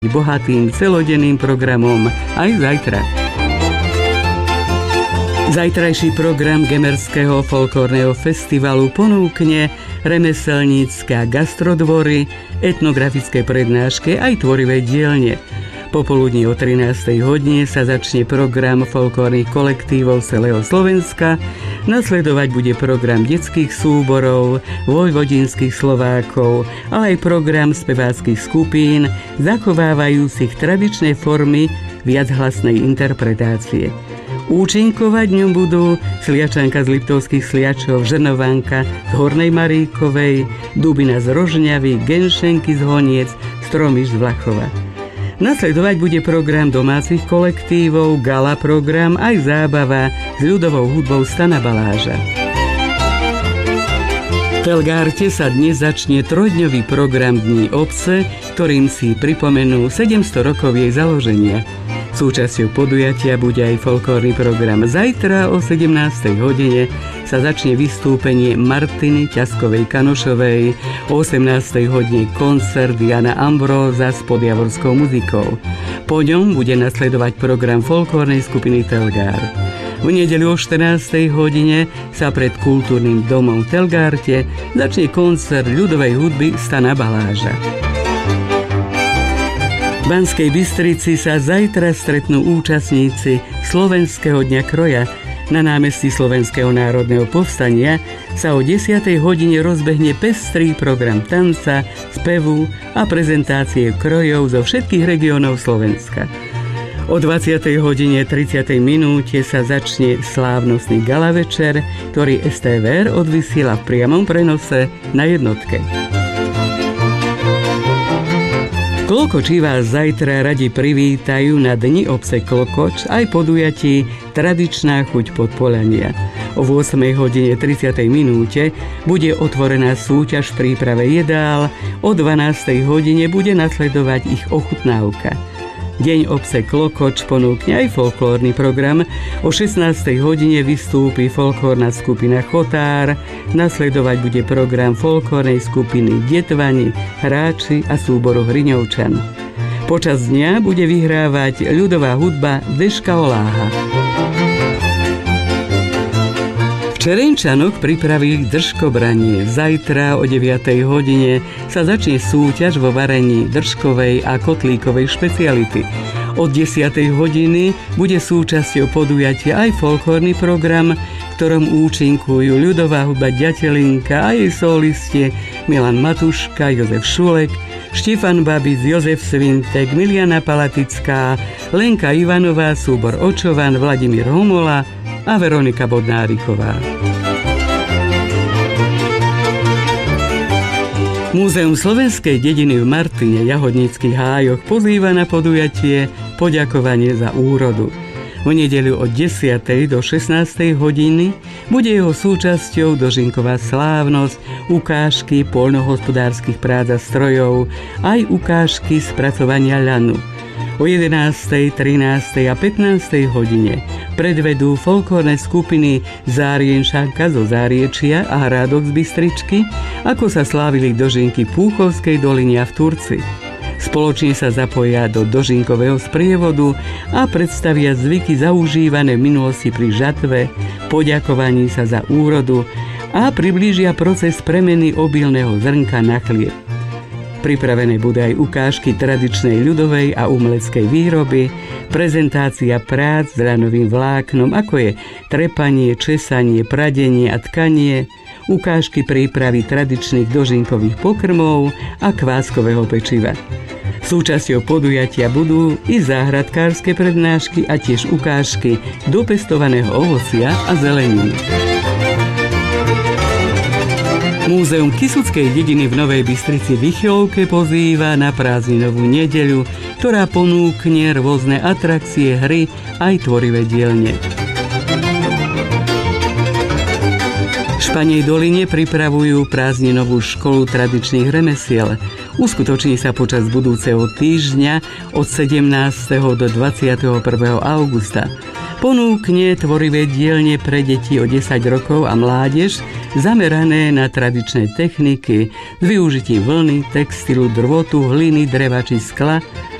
bohatým celodenným programom aj zajtra. Zajtrajší program Gemerského folklórneho festivalu ponúkne remeselnícke a gastrodvory, etnografické prednášky aj tvorivé dielne. Popoludní o 13. hodine sa začne program folklórnych kolektívov celého Slovenska, nasledovať bude program detských súborov, vojvodinských Slovákov, ale aj program speváckych skupín, zachovávajúcich tradičné formy viachlasnej interpretácie. Účinkovať ňom budú Sliačanka z Liptovských Sliačov, Žrnovanka z Hornej Maríkovej, Dubina z Rožňavy, Genšenky z Honiec, Stromiš z Vlachova. Nasledovať bude program domácich kolektívov, gala program aj zábava s ľudovou hudbou Stana Baláža. V Telgárte sa dnes začne trojdňový program Dní obce, ktorým si pripomenú 700 rokov jej založenia. Súčasťou podujatia bude aj folklórny program. Zajtra o 17. hodine sa začne vystúpenie Martiny Ťaskovej-Kanošovej, o 18. hodine koncert Jana Ambróza s podjavorskou muzikou. Po ňom bude nasledovať program folklórnej skupiny Telgár. V nedeľu o 14. hodine sa pred kultúrnym domom v Telgárte začne koncert ľudovej hudby Stana Baláža. V Banskej Bystrici sa zajtra stretnú účastníci Slovenského dňa kroja. Na námestí Slovenského národného povstania sa o 10. hodine rozbehne pestrý program tanca, spevu a prezentácie krojov zo všetkých regiónov Slovenska. O 20. hodine 30. minúte sa začne slávnostný gala večer, ktorý STVR odvysiela v priamom prenose na jednotke. Klokoči vás zajtra radi privítajú na Dni obce Klokoč aj podujatí Tradičná chuť Podpoľania. O 8. hodine 30. minúte bude otvorená súťaž v príprave jedál, o 12. hodine bude nasledovať ich ochutnávka. Deň obce Klokoč ponúkne aj folklórny program. O 16. hodine vystúpi folklórna skupina Chotár, nasledovať bude program folklórnej skupiny Detvani, Hráči a súboru Hriňovčan. Počas dňa bude vyhrávať ľudová hudba Deška Oláha. V Čerenčanoch pripravili držkobranie. Zajtra o 9. hodine sa začne súťaž vo varení držkovej a kotlíkovej špeciality. Od 10. hodiny bude súčasťou podujatia aj folklórny program, v ktorom účinkujú ľudová hudba Ďatelinka a jej solisti Milan Matuška, Jozef Šulek, Štefan Babic, Jozef Svintek, Miliana Palatická, Lenka Ivanová, súbor Očovan, Vladimír Homola a Veronika Bodnáriková. Múzeum slovenskej dediny v Martine, Jahodnických hájoch pozýva na podujatie Poďakovanie za úrodu. V nedeľu od 10. do 16. hodiny bude jeho súčasťou dožinková slávnosť, ukážky poľnohospodárskych prác a strojov, aj ukážky spracovania ľanu. O 11., 13. a 15. hodine predvedú folklórne skupiny Zárienšanka zo Záriečia a Hrádok z Bystričky, ako sa slávili dožinky v Púchovskej doline a v Turci. Spoločne sa zapoja do dožinkového sprievodu a predstavia zvyky zaužívané v minulosti pri žatve, poďakovaní sa za úrodu a priblížia proces premeny obilného zrnka na chlieb. Pripravené budú aj ukážky tradičnej ľudovej a umeleckej výroby, prezentácia prác s ľanovým vláknom, ako je trepanie, česanie, pradenie a tkanie, ukážky prípravy tradičných dožinkových pokrmov a kváskového pečiva. Súčasťou podujatia budú i záhradkárske prednášky a tiež ukážky dopestovaného ovocia a zeleniny. Múzeum Kysuckej dediny v Novej Bystrici Vychylovke pozýva na prázdninovú nedeľu, ktorá ponúkne rôzne atrakcie, hry aj tvorivé dielne. V Španej doline pripravujú prázdninovú školu tradičných remesiel. Uskutoční sa počas budúceho týždňa od 17. do 21. augusta. Ponúkne tvorivé dielne pre deti o 10 rokov a mládež zamerané na tradičné techniky s využitím vlny, textilu, drôtu, hliny, dreva či skla